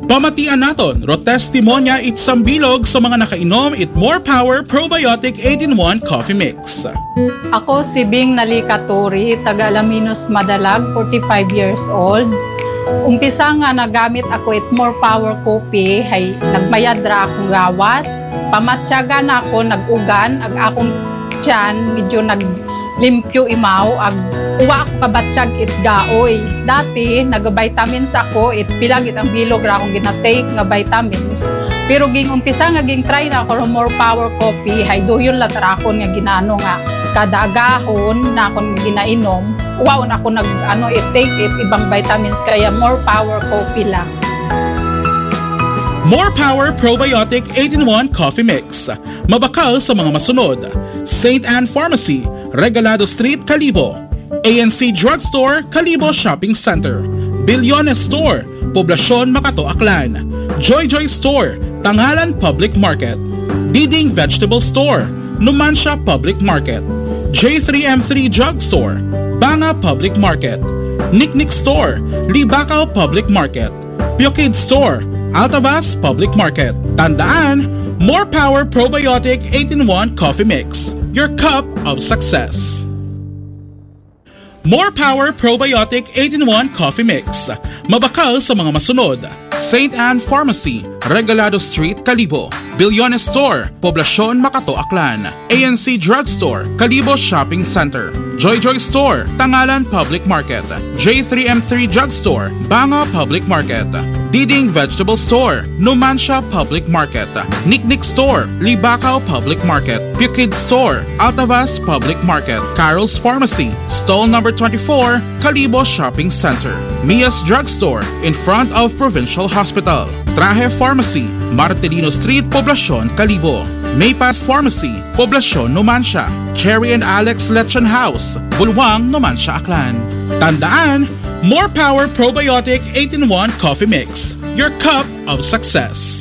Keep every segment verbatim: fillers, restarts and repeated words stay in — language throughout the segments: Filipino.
Pamatian naton, ro testimonya itsang bilog sa mga nakainom it More Power Probiotic eight in one Coffee Mix. Ako si Bing Nalikaturi, taga Alaminos Madalag, forty-five years old. Umpisa nga nagamit ako it More Power Coffee, hay nagbayad ra akong gawas. Pamatyaga na ako, nag-ugan, ag akong tiyan, medyo naglimpyo imaw, ag uwa ako kabatsyag it gaoy. Dati, nag-vitamins ako, it pilag it ang bilog ra akong ginatake nga vitamins. Pero ging umpisa nga ging try na ako More Power Coffee, hay duyon latarakon nga ginano nga kada agahon na akong ginainom. Wow, na ako nag ano it take it ibang vitamins kaya More Power Coffee lang. More Power Probiotic eight in one Coffee Mix. Mabakal sa mga masunod. Saint Anne Pharmacy, Regalado Street, Calibo. A N C Drugstore, Calibo Shopping Center. Bilyones Store, Poblacion, Makato, Aklan. Joy Joy Store, Tangalan Public Market. Diding Vegetable Store, Numancia Public Market. J three M three Drugstore, Banga Public Market. Nicknick Store, Libacao Public Market. Piokid Store, Altavas Public Market. Tandaan, More Power Probiotic eight in one Coffee Mix. Your cup of success. More Power Probiotic eight in one Coffee Mix. Mabakal sa mga masunod. Saint Anne Pharmacy, Regalado Street, Calibo. Bilyones Store, Poblacion, Makato, Aklan. A N C Drugstore, Calibo Shopping Center. Joy Joy Store, Tangalan Public Market. J three M three Drugstore, Banga Public Market. Diding Vegetable Store, Numancia Public Market. Nicknick Store, Libacao Public Market. Piokid Store, Altavas Public Market. Carol's Pharmacy, Stall number twenty-four, Calibo Shopping Center. Mia's Drugstore, in front of Provincial Hospital. Traje Pharmacy, Martelino Street, Poblacion, Calibo. Maypass Pharmacy, Poblacion, Numancia. Cherry and Alex Lechon House, Bulwang, Numancia, Aklan. Tandaan, More Power Probiotic eight in one Coffee Mix. Your cup of success.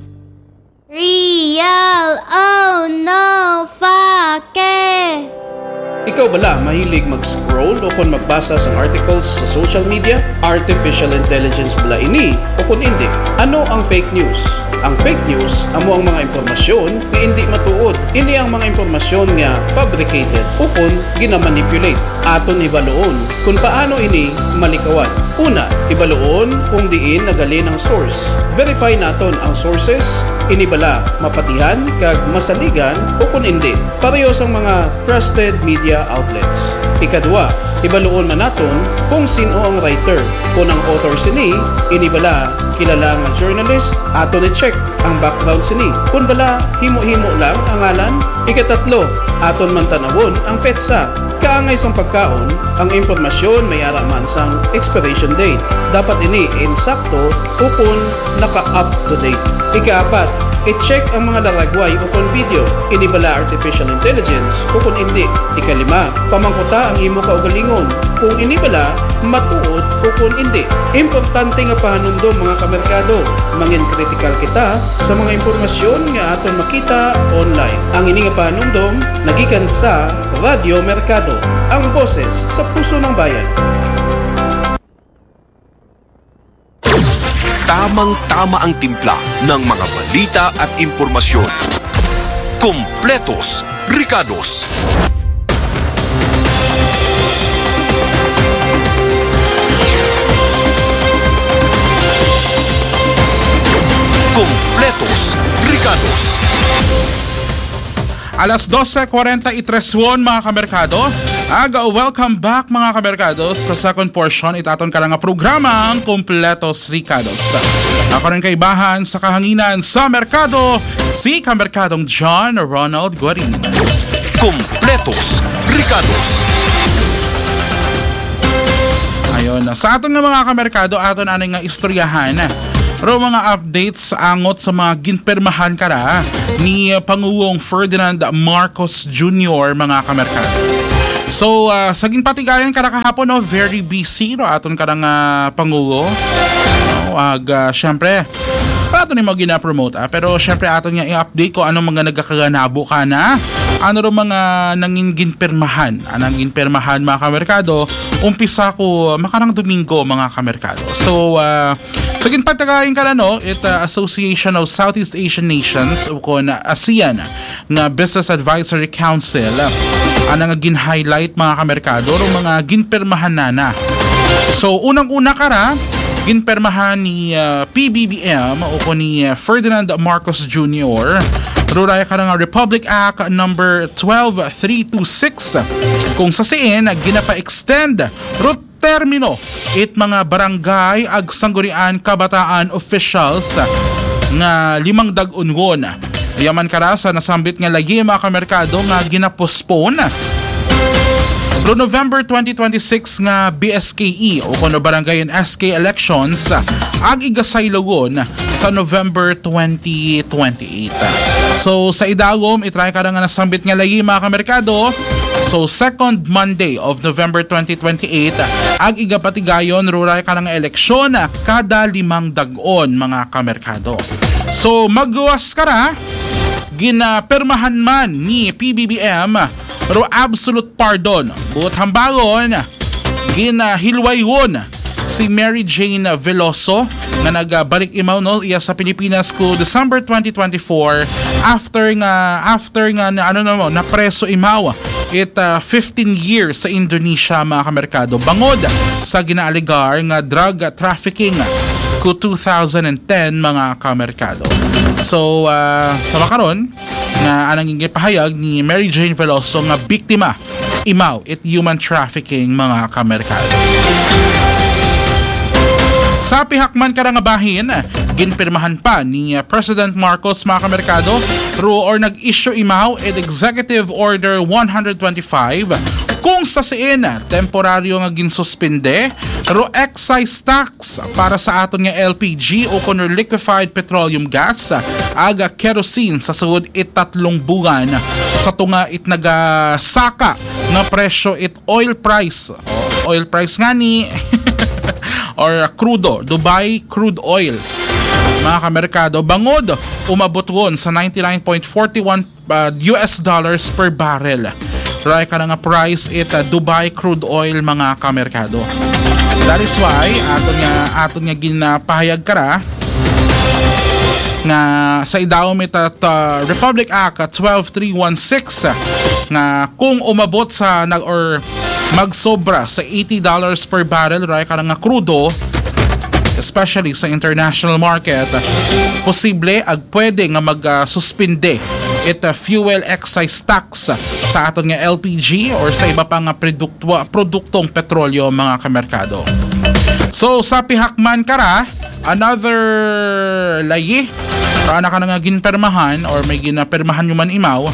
Real, oh no, fuck it. Ikaw bala mahilig mag-scroll o kung magbasa sa articles sa social media? Artificial intelligence bala ini o kung hindi? Ano ang fake news? Ang fake news amo ang mga impormasyon nga hindi matuod. Ini ang mga impormasyon nga fabricated o kung ginamanipulate. Aton ibaloon kung paano ini malikawan. Una, ibaloon kung diin nagali ng source. Verify naton ang sources, inibala mapatihan kag masaligan o kung hindi. Pareho sa mga trusted media outlets. Ikadua, ibaloon man naton kung sino ang writer. Kung ang author sini, inibala kilala nga journalist, ato ni check ang background sini. Kung bala himo-himo lang ang ngalan. Ikatatlo, aton man tanawon ang petsa. Kaangay sang pagkaon, ang impormasyon may araman sang expiration date. Dapat ini insakto o kung naka-up to date. Ikaapat, i-check ang mga laragway o kung video. Inibala artificial intelligence o kung hindi. Ikalima, pamangkuta ang imo kaugalingon. Kung inibala, matuod o kung hindi. Importante nga pahanumdom mga kamerkado. Mangin critical kita sa mga impormasyon nga aton makita online. Ang ini nga pahanumdom, nagikan sa Radio Mercado, ang boses sa puso ng bayan. Tamang-tama ang timpla ng mga balita at impormasyon. Kompletos, Ricados. Kompletos, Ricados. Alas dose forty-three mga kamerkado. Aga, welcome back mga kamerkado sa second portion itaton ka nga programang Kompletos Ricados. Ako rin kaibahan sa kahanginan sa merkado, si kamerkadong John Ronald Guarin. Kompletos Ricados. Ayun, sa aton nga mga kamerkado, aton anay nga istoryahan pero mga updates angot sa mga ginpermahan kara ni Pangulong Ferdinand Marcos Junior mga kamerkado. So, uh, sa ginpatigayan kara kahapon, no, very busy no, aton karang uh, Pangulo. No, ag, uh, syempre, para aton yung mga gina-promote. Ah, pero syempre aton nga i-update ko anong mga nagkakaganabo ka na. Ano rin mga nanging ginpermahan. Anong ginpermahan mga kamerkado umpisa ko makarang Domingo mga kamerkado. So, uh, sa ginpatagayin ka na no, it uh, Association of Southeast Asian Nations o kon ASEAN nga Business Advisory Council uh, anang gin-highlight mga kamerkado o mga ginpermahan na na. So, unang-una kara, ginpermahan ni uh, P B B M o kon ni uh, Ferdinand Marcos Junior Ruraya ka nga Republic Act number twelve three twenty-six kung sa siin ginapa-extend root termino it mga barangay ag sanggunian kabataan officials nga limang dag-ungon. Yaman kara sa nasambit nga lagi mga kamerkado nga ginapospone Ro November twenty twenty-six nga B S K E o kono barangay and S K elections ag igasaylogon sa November twenty twenty-eight. So sa idagom itry ka nga nasambit nga lagi mga kamerkado. So second Monday of November twenty twenty-eight ag igapatigayon ruray ka nga eleksyon kada limang dag-on mga kamerkado. So magwas kara ginapermahan man ni P B B M ro absolute pardon but hambagon ginahilwayon si Mary Jane Veloso nga nagbalik imaw no iya sa Pilipinas ko December twenty twenty-four after nga after nga na, ano na mo na preso imaw it uh, fifteen years sa Indonesia mga kamerkado bangod sa ginaaligar nga drug trafficking ko two thousand ten mga kamerkado. So uh, sa makaron nga anang gipahayag ni Mary Jane Veloso nga biktima imaw it human trafficking mga kamerkado. Sa pihakman karang bahin, ginpirmahan pa ni President Marcos mga kamerkado ro or nag-issue imaw it Executive Order one twenty-five kung sa siin temporaryo nga ginsuspinde ro excise tax para sa aton nga L P G o kuno liquefied petroleum gas aga kerosene sa sud it tatlong buwan sa tunga it nagasaka nga presyo it oil price o, oil price nga ni or crudo Dubai crude oil mga kamerkado bangod umabot ron sa ninety-nine point four one uh, U S dollars per barrel. Try ka na nga price it uh, Dubai crude oil mga kamerkado. That is why aton nga aton nga ginapahayag kara nga sa idawom it at uh, Republic Act twelve three sixteen nga kung umabot sa nag or magsobra sa eighty dollars per barrel ray ka nga crudo especially sa international market posible ag pwede nga mag-suspinde uh, it uh, fuel excise tax sa aton nga L P G or sa iba pang produkto produktong petrolyo mga kamerkado. So sa pihakman kara another layi para ka nga ginpermahan or may ginapermahan yung man imaw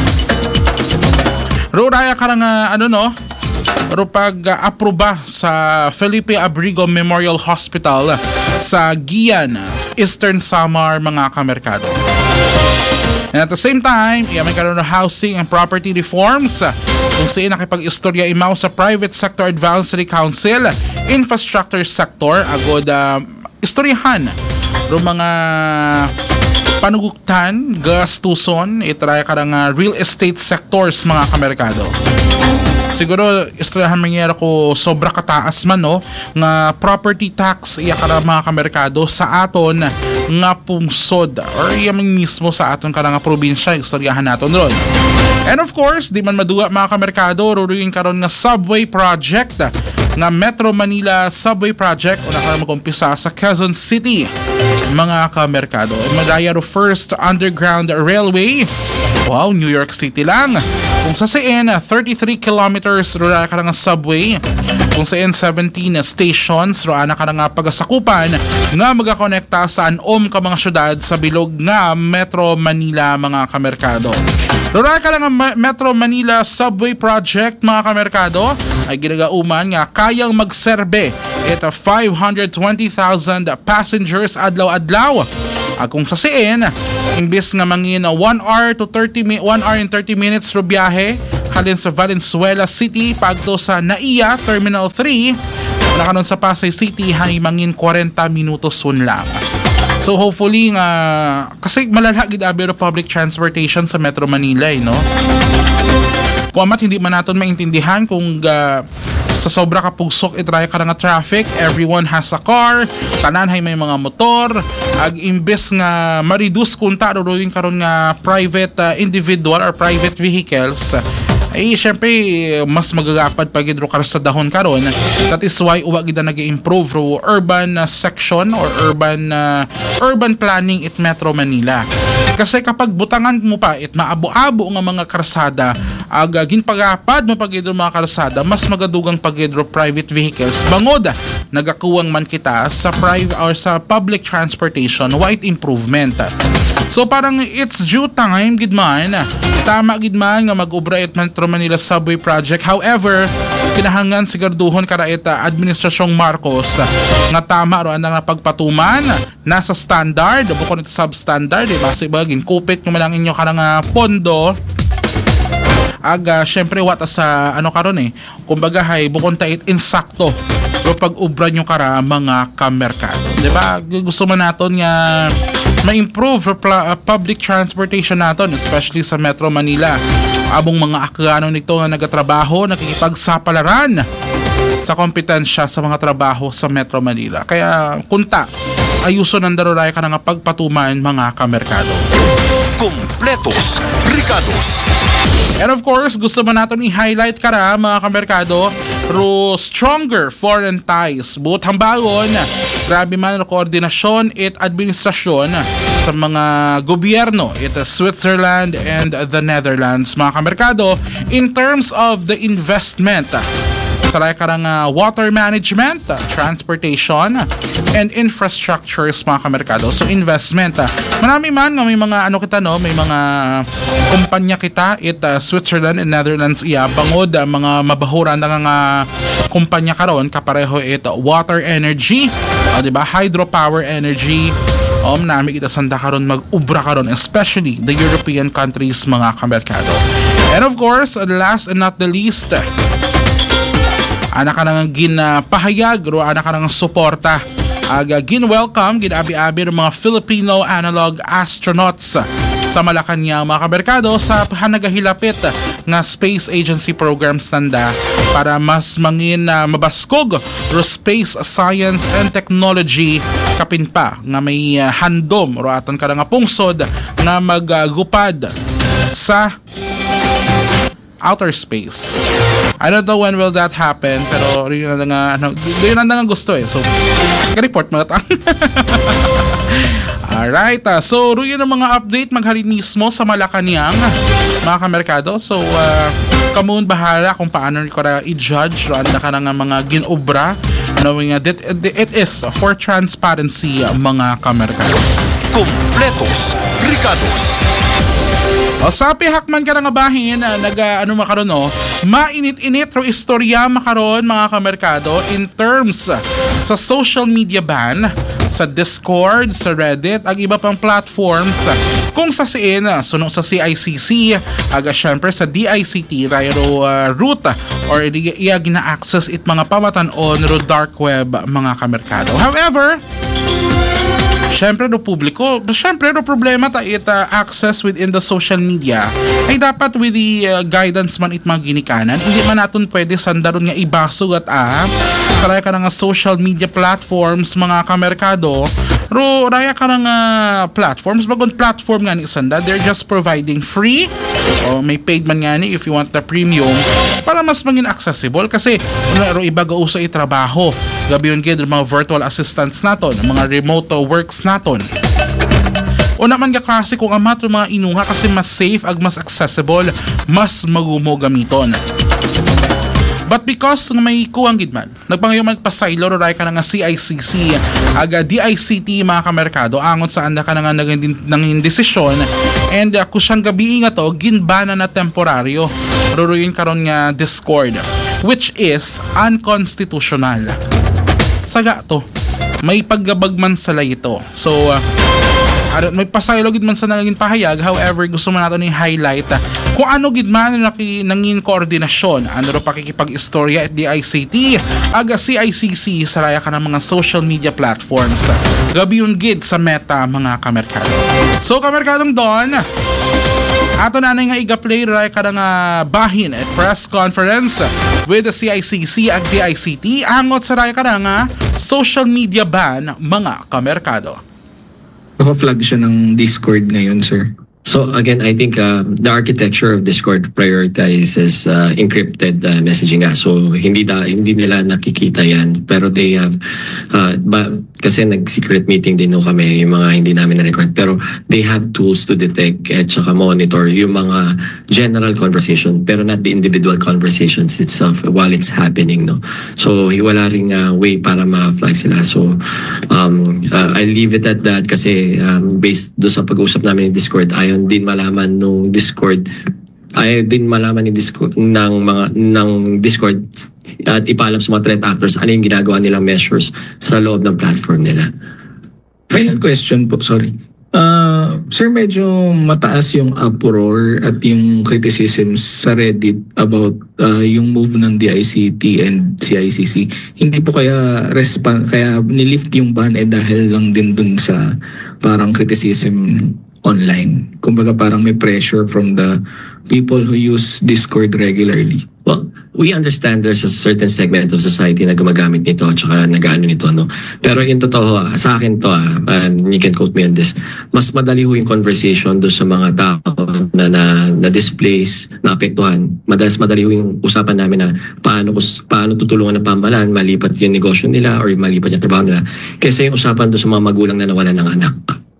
ruraya ka nga ano no ro pag-aproba sa Felipe Abrigo Memorial Hospital sa Gian, Eastern Samar mga kamerkado. And at the same time, iya may karoon ng housing and property reforms kung saan nakipag-istorya imaw sa Private Sector Advisory Council, infrastructure sector, agod uh, istoryahan ro mga panuguktan, gastuson, itry ka ng real estate sectors mga kamerkado. Siguro istoryahan mangyara ko sobra kataas man no nga property tax iya kada mga kamerkado sa aton nga pungsod or iya mismo sa aton kada nga probinsya istoryahan naton ron. And of course, di man maduwa mga kamerkado ruruin karon nga subway project nga Metro Manila Subway Project o nakala mag-umpisa sa Quezon City mga kamerkado. Magaya ro first underground railway. Wow, New York City lang. Kung sa siin, thirty-three kilometers ro na ka nga subway. Kung sa siin, seventeen stations ro na ka nga pagasakupan nga magakonekta sa anom ka mga syudad sa bilog nga Metro Manila mga kamerkado. Ro na ka nga Metro Manila Subway Project mga kamerkado ay ginagauman nga kayang magserbe ito five hundred twenty thousand passengers adlaw-adlaw. Kung sa siin, imbis nga mangin one hour to thirty one hour and thirty minutes ro biyahe halin sa Valenzuela City pagto sa Naiya Terminal three wala kanon sa Pasay City hay mangin forty minutos sun lang. So hopefully nga kasi malala gid abi ro public transportation sa Metro Manila eh, no? Kung amat hindi man naton maintindihan kung uh, sa sobra ka pugsok itry ka nga traffic, everyone has a car, tanan hay may mga motor, ag imbes nga ma-reduce kunta ruruin karon nga private uh, individual or private vehicles, ay syempre mas magagapad pag idro kar sa dahon karon. That is why uwa gid na nag-improve ro urban uh, section or urban uh, urban planning it Metro Manila. Kasi kapag butangan mo pa it maabo-abo nga mga karsada, aga ginpagapad mo pag idro mga karsada, mas magadugang pag idro private vehicles. Bangod nagakuwang man kita sa private or sa public transportation, white improvement. So parang it's due time gid man, tama gid man nga mag-ubra it Metro Manila Subway Project. However, kinahangan siguraduhon kara ita Administrasyong Marcos nga tama ro ang pagpatuman nasa standard bukod ito substandard, di ba? So ibagin kupit nyo malang inyo karang pondo aga syempre what sa ano karon eh, kumbaga hay bukod ta it insakto pero pag ubra nyo kara mga kamerkado, di ba? Gusto man naton nga ma-improve uh, public transportation naton, especially sa Metro Manila. Abong mga akrano nito nga nagatrabaho, nakikipagsapalaran sa kompetensya sa mga trabaho sa Metro Manila. Kaya kunta, ayuso ng daruray ka nga pagpatuman mga kamerkado. Kompletos, Ricados. And of course, gusto man natin i-highlight kara mga kamerkado ro stronger foreign ties. But hambagon, grabe man ro koordinasyon at administrasyon sa mga gobyerno it Switzerland and the Netherlands mga kamerkado in terms of the investment. Saray karang uh, water management, uh, transportation, and infrastructures mga kamerkado. So investment, uh, marami man nga may mga ano kita no, may mga kumpanya kita it uh, Switzerland and Netherlands iya bangod uh, mga mabahuran na nga kumpanya karon kapareho it uh, water energy, uh, di ba? Hydropower energy. Um, nami kita sanda karon mag-ubra karon, especially the European countries mga kamerkado. And of course, last and not the least, anak ka nang ginapahayag ro anak ka nang suporta aga gin-welcome ginabi-abi ng mga Filipino analog astronauts sa Malacanang mga kamerkado sa hanagahilapit nga space agency program standa para mas mangin uh, mabaskog ro space science and technology kapin pa nga may uh, handom ro aton kada nga pungsod nga maggupad uh, sa outer space. I don't know when will that happen, pero yun na nga, ano, yun na nga gusto eh. So, report mga tang. Alright, uh, so yun ang mga update maghalin mismo sa Malacanang mga kamerkado. So, uh, kamun bahala kung paano ko na i-judge ro na ka nga mga ginobra, knowing that it, it is for transparency mga kamerkado. Kompletos, Ricados. O sa pihakman ka nga bahin, uh, nag uh, ano makaron no, mainit-init ro istorya makaron mga kamerkado in terms uh, sa social media ban, sa Discord, sa Reddit, ang iba pang platforms uh, kung sa siin uh, suno sa C I C C, aga syempre sa D I C T rayro uh, root uh, or iya gina-access it mga pamatan-on ro dark web mga kamerkado. However, syempre do publiko, syempre do problema ta it uh, access within the social media ay dapat with the uh, guidance man it mga ginikanan. Hindi man natin pwede sandaron nga ibasog at ah karaya ka nga social media platforms mga kamerkado ro raya ka nga platforms bagon platform nga ni sanda, they're just providing free o may paid man nga ni if you want the premium para mas maging accessible kasi ro iba ga uso itrabaho gabi yun gid mga virtual assistants naton, mga remote works naton. O naman ka klase kung amat mga inuha kasi mas safe ag mas accessible, mas magumo gamiton. But because may kuwang gidman, nagpangayon magpasaylo ro ka na nga C I C C aga D I C T mga kamerkado angon saan na ka na nga nanging desisyon and uh, kusyang gabi nga to ginbana na temporaryo ruruin karon nga Discord which is unconstitutional. Saga to, may paggabagman sala ito. So uh, may pasaylo gid man sa nanging pahayag. However, gusto man natin i-highlight uh, kung ano gid man naki nangin koordinasyon ano ro pakikipag-istorya at D I C T aga C I C C sa raya ka ng mga social media platforms gabi yun gid sa Meta mga kamerkado. So kamerkadong don, Ato na nga iga-play ray ka nga bahin at press conference with the C I C C at D I C T angot sa ray ka nga social media ban mga kamerkado. Naka-flag siya ng Discord ngayon, sir. So again, I think uh, the architecture of Discord prioritizes uh, encrypted uh, messaging. Uh. So hindi da, hindi nila nakikita yan, pero they have uh, ba, kasi nag-secret meeting din no kami, yung mga hindi namin na-record, pero they have tools to detect at saka monitor yung mga general conversation, pero not the individual conversations itself while it's happening. No, so wala ring uh, way para ma-flag sila. So um, uh, I leave it at that kasi um, based do sa pag-usap namin ng Discord, ayon din malaman nung Discord ay din malaman ni Discord ng mga ng Discord at ipaalam sa mga threat actors ano yung ginagawa nilang measures sa loob ng platform nila. Final question po, sorry. Uh, sir, medyo mataas yung uproar at yung criticism sa Reddit about uh, yung move ng D I C T and C I C C. Hindi po kaya respond, kaya nilift yung ban eh dahil lang din dun sa parang criticism online. Kumbaga parang may pressure from the people who use Discord regularly. Well, we understand there's a certain segment of society na gumagamit nito at saka nag-ano nito, no? Pero yung totoo, sa akin to, ah, um, you can quote me on this, mas madali ho yung conversation doon sa mga tao na, na, na displace, na apektuhan. Madalas madali ho yung usapan namin na paano, paano tutulungan ng pamahalaan, malipat yung negosyo nila or malipat yung trabaho nila. Kaysa yung usapan doon sa mga magulang na nawalan ng anak.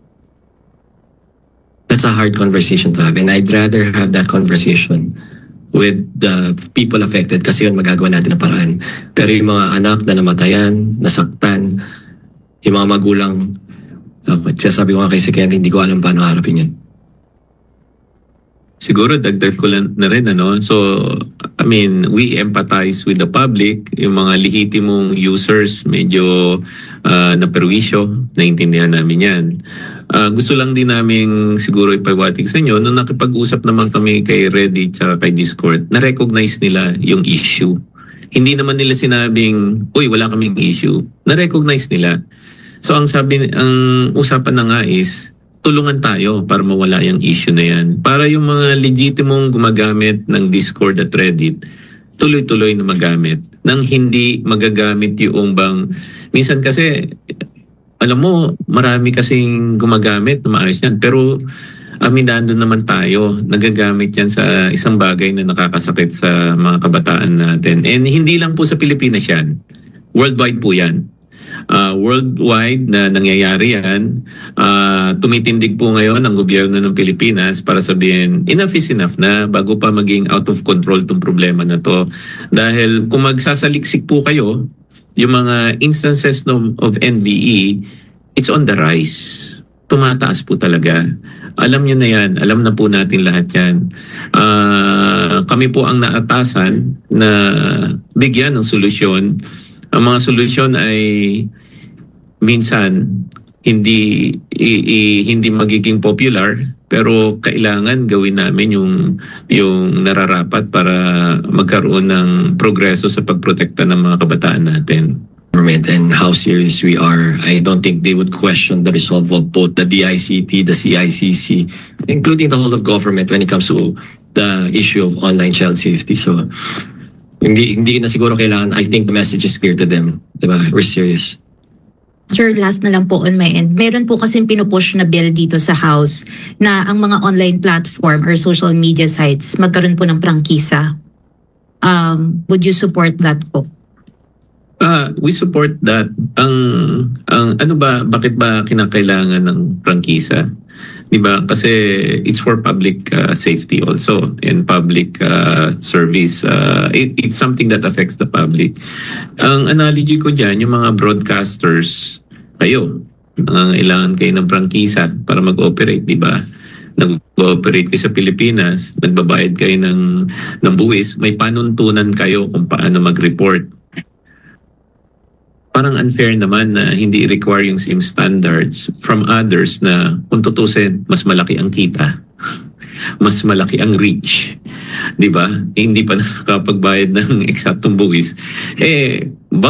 That's a hard conversation to have, and I'd rather have that conversation with the people affected kasi yun magagawa natin ng paraan. Pero yung mga anak na namatayan, nasaktan, yung mga magulang, uh, sabi ko nga kay Secretary, hindi ko alam paano harapin yun. Siguro dagdag ko lang na rin, ano? So, I mean, we empathize with the public, yung mga lehitimong users, medyo uh, naperwisyo, naintindihan namin yan. Uh, gusto lang din namin siguro ipawatig sa inyo, nung nakipag-usap naman kami kay Reddit at kay Discord, na-recognize nila yung issue. Hindi naman nila sinabing, uy, wala kaming issue. Na-recognize nila. So, ang sabi, ang usapan na nga is, tulungan tayo para mawala yung issue na yan. Para yung mga legitimong gumagamit ng Discord at Reddit, tuloy-tuloy na magamit. Nang hindi magagamit yung bang... Minsan kasi, alam mo, marami kasing gumagamit na maayos yan. Pero aminado naman tayo, nagagamit yan sa isang bagay na nakakasakit sa mga kabataan natin. And hindi lang po sa Pilipinas yan. Worldwide po yan. Uh, worldwide na nangyayari yan, uh, tumitindig po ngayon ang gobyerno ng Pilipinas para sabihin, enough is enough na bago pa maging out of control itong problema na to. Dahil kung magsasaliksik po kayo, yung mga instances of, of N B E, it's on the rise. Tumataas po talaga. Alam nyo na yan. Alam na po natin lahat yan. Uh, kami po ang naatasan na bigyan ng solusyon. Ang mga solusyon ay minsan hindi i, i, hindi magiging popular, pero kailangan gawin namin yung yung nararapat para magkaroon ng progreso sa pagprotekta ng mga kabataan natin. And how serious we are, I don't think they would question the resolve of both the D I C T, the C I C C, including the whole of government when it comes to the issue of online child safety. So Hindi, hindi na siguro kailangan. I think the message is clear to them. Diba? We're serious. Sir, last na lang po on my end. Meron po kasing pinupush na bill dito sa House na ang mga online platform or social media sites magkaroon po ng prangkisa. Um, would you support that po? Uh, we support that. Ang, ang ano ba, bakit ba kinakailangan ng prangkisa? Diba? Kasi it's for public uh, safety also and public uh, service. Uh, it, it's something that affects the public. Ang analogy ko dyan, yung mga broadcasters, kayo, nangangailangan kayo ng prangkisa para mag-operate, diba? Nag-operate kayo sa Pilipinas, nagbabayad kayo ng, ng buwis, may panuntunan kayo kung paano mag-report. Parang unfair naman na hindi require yung same standards from others na kung tutusin, mas malaki ang kita. Mas malaki ang reach. Diba? Eh, hindi pa nakakapagbayad ng eksaktong buwis. Eh,